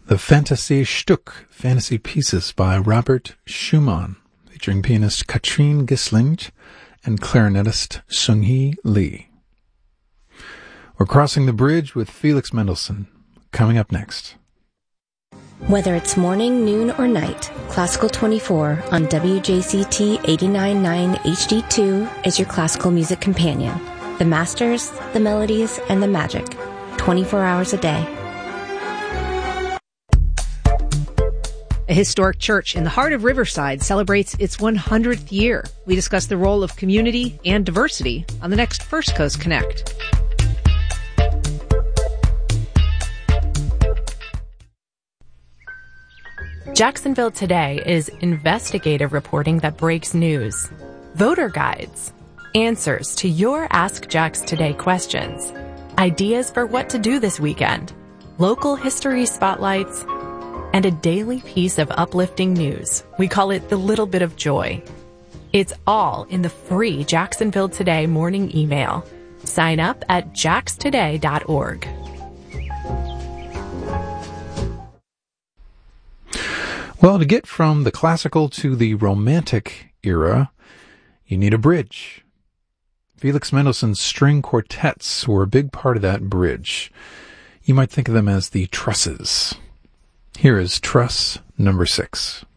The Fantasie Stück, Fantasy Pieces by Robert Schumann, featuring pianist Katrine Gisling and clarinetist Sung-hee Lee. We're crossing the bridge with Felix Mendelssohn, coming up next. Whether it's morning, noon, or night, Classical 24 on WJCT 89.9 HD2 is your classical music companion. The masters, the melodies, and the magic. 24 hours a day. A historic church in the heart of Riverside celebrates its 100th year. We discuss the role of community and diversity on the next First Coast Connect. Jacksonville Today is investigative reporting that breaks news. Voter guides. Answers to your Ask Jax Today questions. Ideas for what to do this weekend. Local history spotlights. And a daily piece of uplifting news. We call it the little bit of joy. It's all in the free Jacksonville Today morning email. Sign up at jaxtoday.org. Well, to get from the classical to the romantic era, you need a bridge. Felix Mendelssohn's string quartets were a big part of that bridge. You might think of them as the trusses. Here is Truss number 6.